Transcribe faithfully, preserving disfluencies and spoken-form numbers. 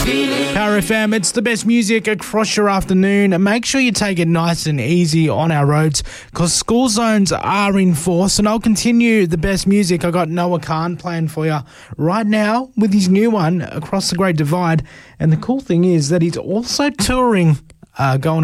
Power F M, it's the best music across your afternoon. Make sure you take it nice and easy on our roads because school zones are in force. And I'll continue the best music. I got Noah Khan playing for you right now with his new one, Across the Great Divide. And the cool thing is that he's also touring, uh, going